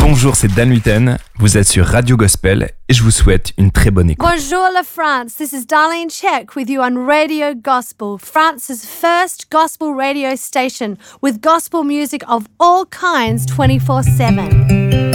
Bonjour, c'est Dan Luten, vous êtes sur Radio Gospel et je vous souhaite une très bonne écoute. Bonjour la France, this is Darlene Check with you on Radio Gospel, France's first gospel radio station with gospel music of all kinds 24/7.